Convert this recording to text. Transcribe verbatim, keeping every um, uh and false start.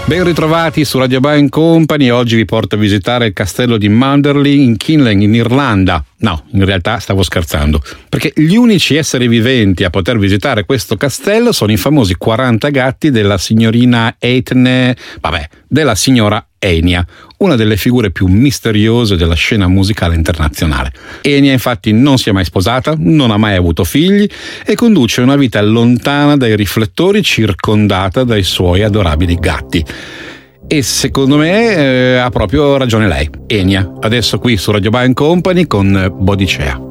Ben ritrovati su Radio Band Company. Oggi vi porto a visitare il castello di Manderley in Kinloch, in Irlanda. No, in realtà stavo scherzando, perché gli unici esseri viventi a poter visitare questo castello sono i famosi quaranta gatti della signorina Etne, vabbè, della signora Enya, una delle figure più misteriose della scena musicale internazionale. Enya infatti non si è mai sposata, non ha mai avuto figli e conduce una vita lontana dai riflettori, circondata dai suoi adorabili gatti. E secondo me eh, ha proprio ragione lei, Enya. Adesso qui su Radio Band Company con Bodicea.